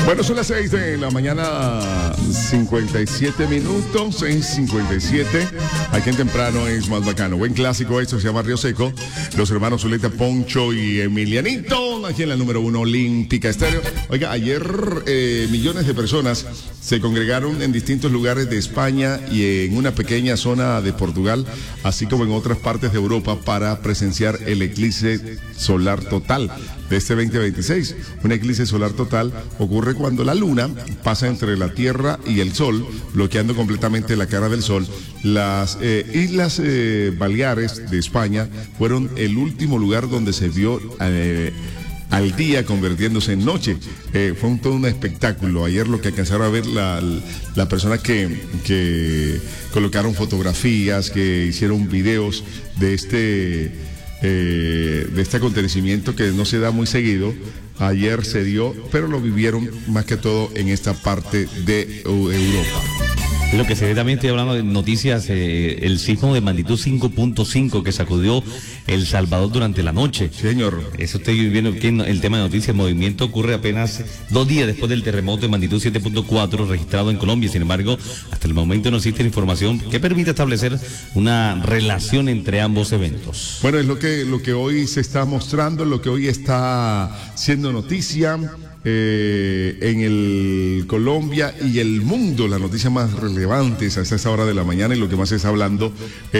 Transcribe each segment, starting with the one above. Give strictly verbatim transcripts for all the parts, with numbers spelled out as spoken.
Bueno, son las seis de la mañana, cincuenta y siete minutos, seis cincuenta y siete. Aquí en temprano es más bacano. Buen clásico, esto se llama Río Seco. Los hermanos Zuleta, Poncho y Emilianito, aquí en la número uno Olímpica Estéreo. Oiga, ayer eh, millones de personas se congregaron en distintos lugares de España y en una pequeña zona de Portugal, así como en otras partes de Europa, para presenciar el eclipse solar total de este veinte veintiséis. Un eclipse solar total ocurre cuando la luna pasa entre la Tierra y el Sol, bloqueando completamente la cara del Sol. Las eh, Islas eh, Baleares de España fueron el último lugar donde se vio eh, al día convirtiéndose en noche. Eh, fue un, todo un espectáculo. Ayer lo que alcanzaron a ver la, la persona que, que colocaron fotografías, que hicieron videos de este... Eh, de este acontecimiento que no se da muy seguido. Ayer se dio, pero lo vivieron más que todo en esta parte de Europa. Lo que se ve también, estoy hablando de noticias, eh, el sismo de magnitud cinco punto cinco que sacudió El Salvador durante la noche. Señor. Eso estoy viendo aquí en el tema de noticias. El movimiento ocurre apenas dos días después del terremoto de magnitud siete punto cuatro registrado en Colombia. Sin embargo, hasta el momento no existe información que permita establecer una relación entre ambos eventos. Bueno, es lo que, lo que hoy se está mostrando, lo que hoy está siendo noticia. Eh, en el Colombia y el mundo, las noticias más relevantes hasta esta hora de la mañana y lo que más se está hablando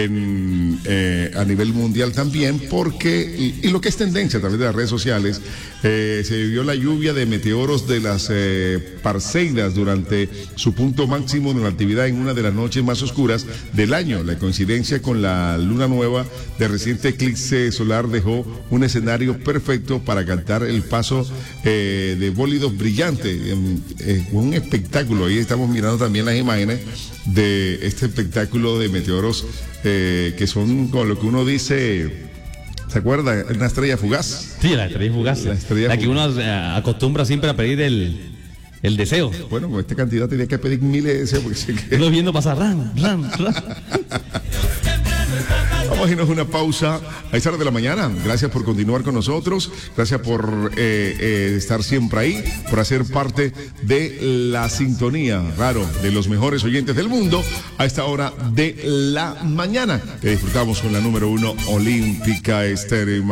en, eh, a nivel mundial también, porque, y, y lo que es tendencia a través de las redes sociales, eh, se vio la lluvia de meteoros de las eh, Perseidas durante su punto máximo de la actividad en una de las noches más oscuras del año. La coincidencia con la luna nueva de reciente eclipse solar dejó un escenario perfecto para cantar el paso eh, de bólidos brillantes, eh, un espectáculo. Ahí estamos mirando también las imágenes de este espectáculo de meteoros eh, que son con lo que uno dice, ¿se acuerda? Una estrella fugaz. Sí, la estrella fugaz. La, estrella la que fugaz. Uno eh, acostumbra siempre a pedir el, el deseo. Bueno, con este cantidad tenía que pedir miles de deseos porque se queda. Uno viendo pasar, ran, ran, ran. Vamos a irnos una pausa a esta hora de la mañana. Gracias por continuar con nosotros. Gracias por eh, eh, estar siempre ahí, por hacer parte de la sintonía, raro, de los mejores oyentes del mundo a esta hora de la mañana. Que disfrutamos con la número uno Olímpica Estéreo.